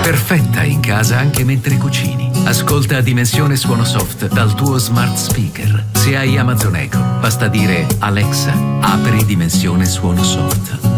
Perfetta in casa anche mentre cucini. Ascolta Dimensione Suono Soft dal tuo smart speaker. Se hai Amazon Echo, basta dire Alexa, apri Dimensione Suono Soft.